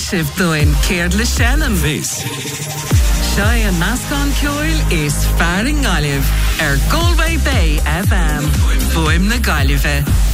Sib doin Céard le Shannon. This. Shai and Nascon Coil is Faring Olive. Galway Bay FM. Boim na Galive.